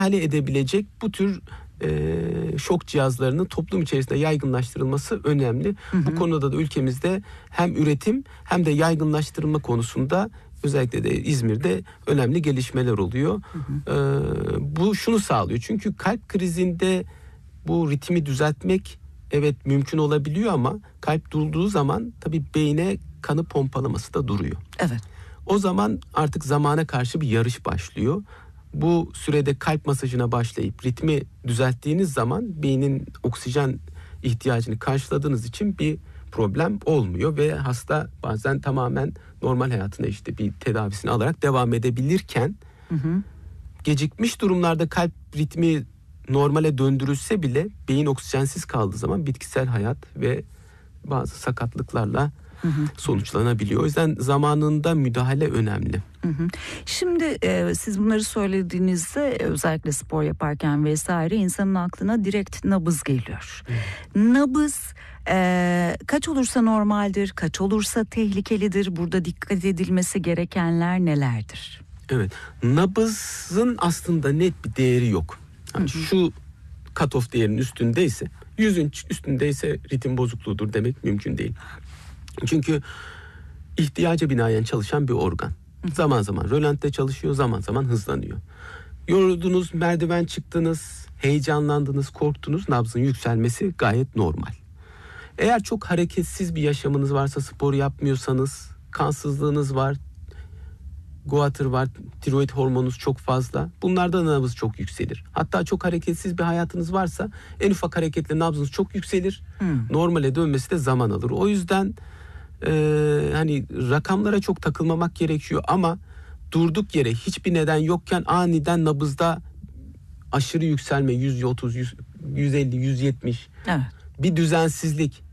edebilecek bu tür şok cihazlarının toplum içerisinde yaygınlaştırılması önemli. Bu konuda da ülkemizde hem üretim hem de yaygınlaştırılma konusunda özellikle de İzmir'de önemli gelişmeler oluyor. Bu şunu sağlıyor. Çünkü kalp krizinde bu ritmi düzeltmek evet mümkün olabiliyor ama kalp durduğu zaman tabii beyne kanı pompalaması da duruyor. Evet. O zaman artık zamana karşı bir yarış başlıyor. Bu sürede kalp masajına başlayıp ritmi düzelttiğiniz zaman beynin oksijen ihtiyacını karşıladığınız için bir problem olmuyor ve hasta bazen tamamen normal hayatına işte bir tedavisini alarak devam edebilirken gecikmiş durumlarda kalp ritmi normale döndürülse bile beyin oksijensiz kaldığı zaman bitkisel hayat ve bazı sakatlıklarla sonuçlanabiliyor. O yüzden zamanında müdahale önemli. Şimdi siz bunları söylediğinizde özellikle spor yaparken vesaire insanın aklına direkt nabız geliyor. Nabız kaç olursa normaldir, kaç olursa tehlikelidir? Burada dikkat edilmesi gerekenler nelerdir? Evet, nabızın aslında net bir değeri yok. Yani şu cutoff değerinin üstündeyse, 100'ün üstündeyse ritim bozukluğudur demek mümkün değil. Çünkü ihtiyaca binaen çalışan bir organ. Zaman zaman rölantte çalışıyor, zaman zaman hızlanıyor. Yoruldunuz, merdiven çıktınız, heyecanlandınız, korktunuz, nabzın yükselmesi gayet normal. Eğer çok hareketsiz bir yaşamınız varsa, spor yapmıyorsanız, kansızlığınız var, goiter var, tiroid hormonunuz çok fazla, bunlarda nabız çok yükselir. Hatta çok hareketsiz bir hayatınız varsa en ufak hareketle nabzınız çok yükselir. Normale dönmesi de zaman alır. O yüzden hani rakamlara çok takılmamak gerekiyor ama durduk yere hiçbir neden yokken aniden nabızda aşırı yükselme 130, 150, 170 bir düzensizlik.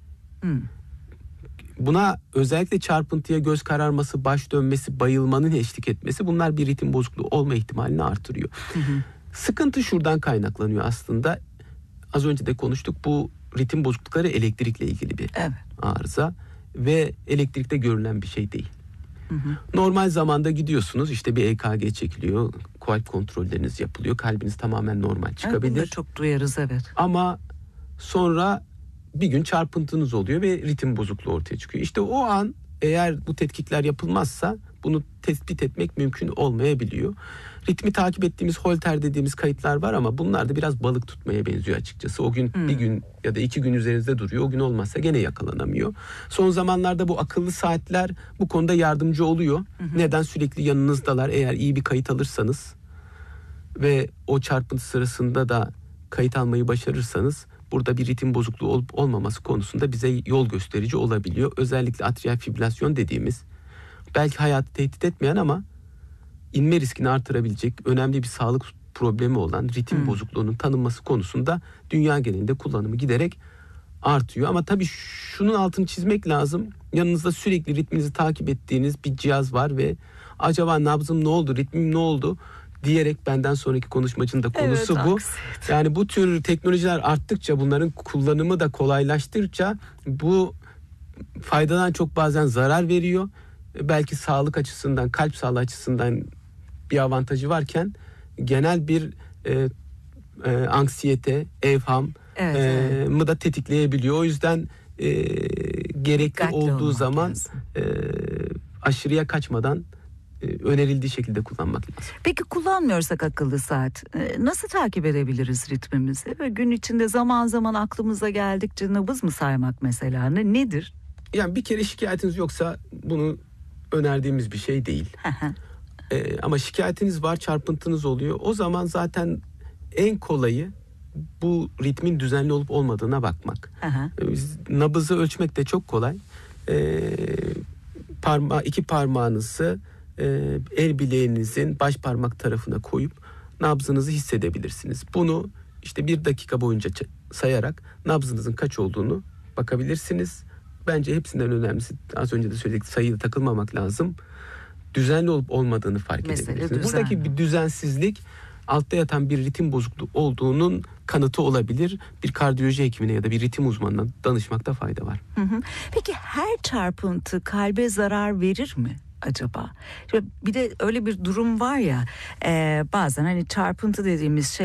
Buna özellikle çarpıntıya göz kararması, baş dönmesi, bayılmanın eşlik etmesi bunlar bir ritim bozukluğu olma ihtimalini artırıyor. Sıkıntı şuradan kaynaklanıyor aslında. Az önce de konuştuk, bu ritim bozuklukları elektrikle ilgili bir arıza ve elektrikte görülen bir şey değil. Normal zamanda gidiyorsunuz, işte bir EKG çekiliyor, kalp kontrolleriniz yapılıyor, kalbiniz tamamen normal çıkabilir. Bunu da çok duyarız Ama sonra bir gün çarpıntınız oluyor ve ritim bozukluğu ortaya çıkıyor. İşte o an eğer bu tetkikler yapılmazsa bunu tespit etmek mümkün olmayabiliyor. Ritmi takip ettiğimiz Holter dediğimiz kayıtlar var ama bunlar da biraz balık tutmaya benziyor açıkçası. O gün bir gün ya da 2 gün üzerinizde duruyor. O gün olmazsa gene yakalanamıyor. Son zamanlarda bu akıllı saatler bu konuda yardımcı oluyor. Neden? Sürekli yanınızdalar. Eğer iyi bir kayıt alırsanız ve o çarpıntı sırasında da kayıt almayı başarırsanız burada bir ritim bozukluğu olup olmaması konusunda bize yol gösterici olabiliyor. Özellikle atrial fibrilasyon dediğimiz belki hayatı tehdit etmeyen ama inme riskini artırabilecek önemli bir sağlık problemi olan ritim bozukluğunun tanınması konusunda dünya genelinde kullanımı giderek artıyor. Ama tabii şunun altını çizmek lazım. Yanınızda sürekli ritminizi takip ettiğiniz bir cihaz var ve acaba nabzım ne oldu, ritmim ne oldu diyerek benden sonraki konuşmacının da konusu bu. Aksiyet. Yani bu tür teknolojiler arttıkça, bunların kullanımı da kolaylaştıkça bu faydadan çok bazen zarar veriyor. Belki sağlık açısından, kalp sağlığı açısından bir avantajı varken genel bir anksiyete, evham mı da tetikleyebiliyor. O yüzden gerekli Dikkatli olduğu zaman aşırıya kaçmadan önerildiği şekilde kullanmak lazım. Peki kullanmıyorsak akıllı saat nasıl takip edebiliriz ritmimizi? Ve gün içinde zaman zaman aklımıza geldikçe nabız mı saymak mesela nedir? Yani bir kere şikayetiniz yoksa bunu önerdiğimiz bir şey değil. Ama şikayetiniz var, çarpıntınız oluyor. O zaman zaten en kolayı bu ritmin düzenli olup olmadığına bakmak. Nabızı ölçmek de çok kolay. İki parmağınızı el bileğinizin baş parmak tarafına koyup nabzınızı hissedebilirsiniz. Bunu işte 1 dakika boyunca sayarak nabzınızın kaç olduğunu bakabilirsiniz. Bence hepsinden önemlisi, az önce de söyledik, sayıya takılmamak lazım. Düzenli olup olmadığını fark edebilirsiniz. Buradaki bir düzensizlik altta yatan bir ritim bozukluğu olduğunun kanıtı olabilir. Bir kardiyoloji hekimine ya da bir ritim uzmanına danışmakta fayda var. Peki her çarpıntı kalbe zarar verir mi acaba? Bir de öyle bir durum var ya, bazen hani çarpıntı dediğimiz şey